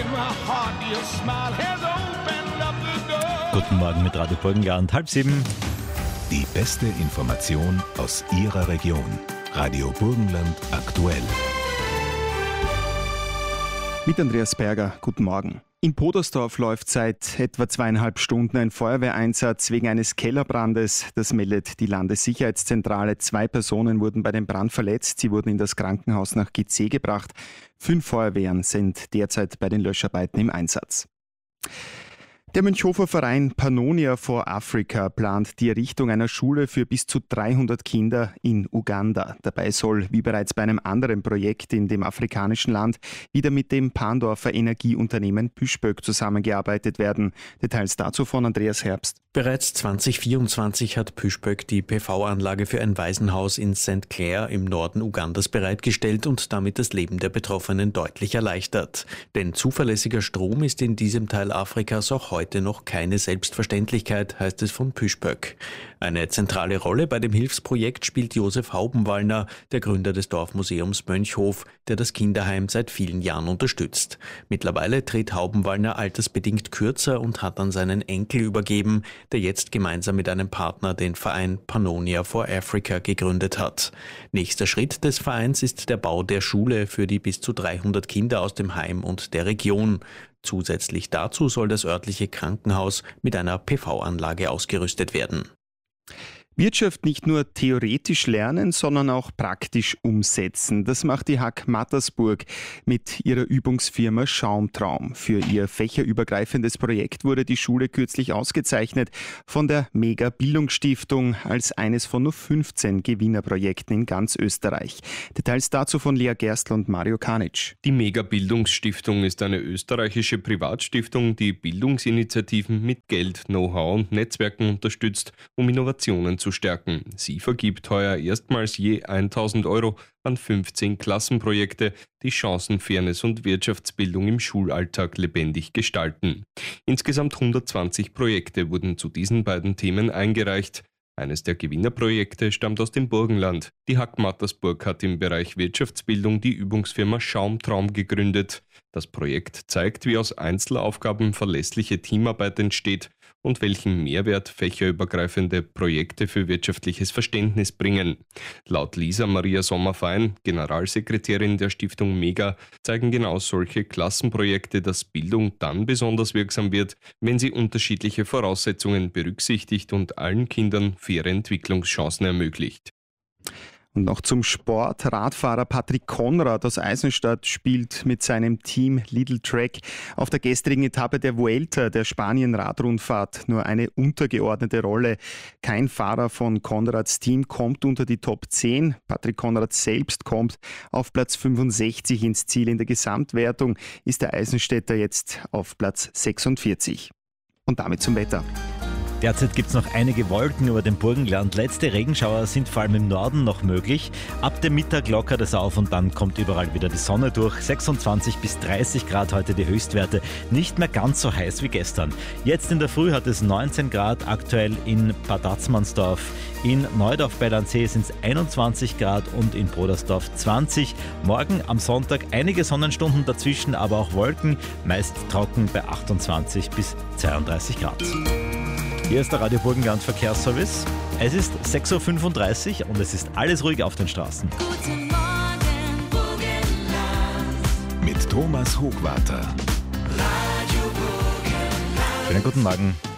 Guten Morgen mit Radio Burgenland, 6:30. Die beste Information aus Ihrer Region. Radio Burgenland aktuell. Mit Andreas Berger, guten Morgen. In Podersdorf läuft seit etwa 2,5 Stunden ein Feuerwehreinsatz wegen eines Kellerbrandes. Das meldet die Landessicherheitszentrale. 2 Personen wurden bei dem Brand verletzt. Sie wurden in das Krankenhaus nach GC gebracht. 5 Feuerwehren sind derzeit bei den Löscharbeiten im Einsatz. Der Mönchhofer Verein Pannonia for Africa plant die Errichtung einer Schule für bis zu 300 Kinder in Uganda. Dabei soll, wie bereits bei einem anderen Projekt in dem afrikanischen Land, wieder mit dem Pandorfer Energieunternehmen Püschböck zusammengearbeitet werden. Details dazu von Andreas Herbst. Bereits 2024 hat Püschböck die PV-Anlage für ein Waisenhaus in St. Clair im Norden Ugandas bereitgestellt und damit das Leben der Betroffenen deutlich erleichtert. Denn zuverlässiger Strom ist in diesem Teil Afrikas auch heute noch keine Selbstverständlichkeit, heißt es von Püschböck. Eine zentrale Rolle bei dem Hilfsprojekt spielt Josef Haubenwallner, der Gründer des Dorfmuseums Mönchhof, der das Kinderheim seit vielen Jahren unterstützt. Mittlerweile tritt Haubenwallner altersbedingt kürzer und hat an seinen Enkel übergeben, der jetzt gemeinsam mit einem Partner den Verein Pannonia for Africa gegründet hat. Nächster Schritt des Vereins ist der Bau der Schule für die bis zu 300 Kinder aus dem Heim und der Region. Zusätzlich dazu soll das örtliche Krankenhaus mit einer PV-Anlage ausgerüstet werden. Wirtschaft nicht nur theoretisch lernen, sondern auch praktisch umsetzen. Das macht die HAK Mattersburg mit ihrer Übungsfirma Schaumtraum. Für ihr fächerübergreifendes Projekt wurde die Schule kürzlich ausgezeichnet von der Mega Bildungsstiftung als eines von nur 15 Gewinnerprojekten in ganz Österreich. Details dazu von Lea Gerstl und Mario Kanic. Die Mega Bildungsstiftung ist eine österreichische Privatstiftung, die Bildungsinitiativen mit Geld, Know-how und Netzwerken unterstützt, um Innovationen zu stärken. Sie vergibt heuer erstmals je 1.000 Euro an 15 Klassenprojekte, die Chancen, Fairness und Wirtschaftsbildung im Schulalltag lebendig gestalten. Insgesamt 120 Projekte wurden zu diesen beiden Themen eingereicht. Eines der Gewinnerprojekte stammt aus dem Burgenland. Die HAK Mattersburg hat im Bereich Wirtschaftsbildung die Übungsfirma Schaumtraum gegründet. Das Projekt zeigt, wie aus Einzelaufgaben verlässliche Teamarbeit entsteht und welchen Mehrwert fächerübergreifende Projekte für wirtschaftliches Verständnis bringen. Laut Lisa Maria Sommerfein, Generalsekretärin der Stiftung Mega, zeigen genau solche Klassenprojekte, dass Bildung dann besonders wirksam wird, wenn sie unterschiedliche Voraussetzungen berücksichtigt und allen Kindern faire Entwicklungschancen ermöglicht. Und noch zum Sport. Radfahrer Patrick Konrad aus Eisenstadt spielt mit seinem Team Lidl Track auf der gestrigen Etappe der Vuelta, der Spanien-Radrundfahrt, nur eine untergeordnete Rolle. Kein Fahrer von Konrads Team kommt unter die Top 10. Patrick Konrad selbst kommt auf Platz 65 ins Ziel. In der Gesamtwertung ist der Eisenstädter jetzt auf Platz 46. Und damit zum Wetter. Derzeit gibt es noch einige Wolken über dem Burgenland. Letzte Regenschauer sind vor allem im Norden noch möglich. Ab dem Mittag lockert es auf und dann kommt überall wieder die Sonne durch. 26 bis 30 Grad heute die Höchstwerte. Nicht mehr ganz so heiß wie gestern. Jetzt in der Früh hat es 19 Grad, aktuell in Bad Atzmannsdorf. In Neudorf bei Landsee sind es 21 Grad und in Podersdorf 20. Morgen am Sonntag einige Sonnenstunden dazwischen, aber auch Wolken. Meist trocken bei 28 bis 32 Grad. Hier ist der Radio Burgenland Verkehrsservice. Es ist 6:35 Uhr und es ist alles ruhig auf den Straßen. Guten Morgen, Burgenland. Mit Thomas Hochwarter. Radio Burgenland. Schönen guten Morgen.